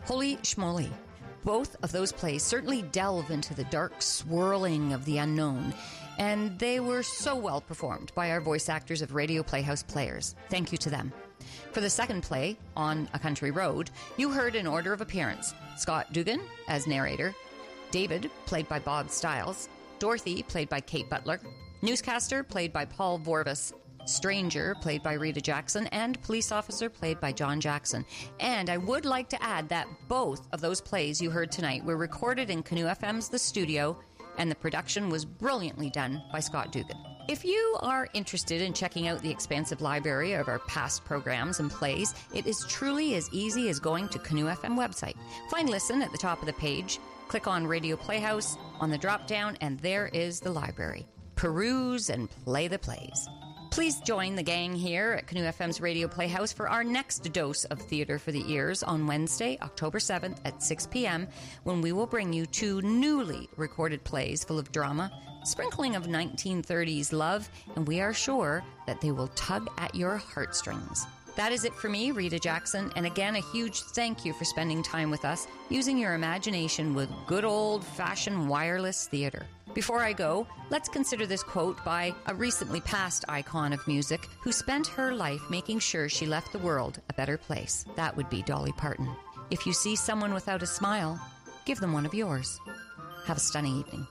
Holy schmoly. Both of those plays certainly delve into the dark swirling of the unknown, and they were so well performed by our voice actors of Radio Playhouse players. Thank you to them. For the second play, On a Country Road, you heard in order of appearance Scott Dugan as narrator, David, played by Bob Stiles, Dorothy, played by Kate Butler, Newscaster, played by Paul Vorvis, Stranger, played by Rita Jackson, and Police Officer, played by John Jackson. And I would like to add that both of those plays you heard tonight were recorded in Canoe FM's The Studio, and the production was brilliantly done by Scott Dugan. If you are interested in checking out the expansive library of our past programs and plays, it is truly as easy as going to Canoe FM website. Find Listen at the top of the page, click on Radio Playhouse on the drop-down, and there is the library. Peruse and play the plays. Please join the gang here at Canoe FM's Radio Playhouse for our next dose of Theatre for the Ears on Wednesday, October 7th at 6 p.m, when we will bring you 2 newly recorded plays full of drama, sprinkling of 1930s love, and we are sure that they will tug at your heartstrings. That is it for me, Rita Jackson, and again, a huge thank you for spending time with us, using your imagination with good old-fashioned wireless theatre. Before I go, let's consider this quote by a recently passed icon of music who spent her life making sure she left the world a better place. That would be Dolly Parton. If you see someone without a smile, give them one of yours. Have a stunning evening.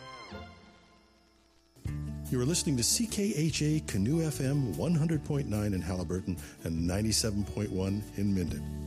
You are listening to CKHA Canoe FM 100.9 in Haliburton and 97.1 in Minden.